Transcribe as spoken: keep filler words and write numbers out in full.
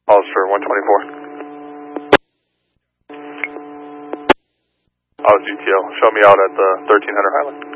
Calls for one twenty-four. I was G T O. Show me out at the thirteen hundred Highland.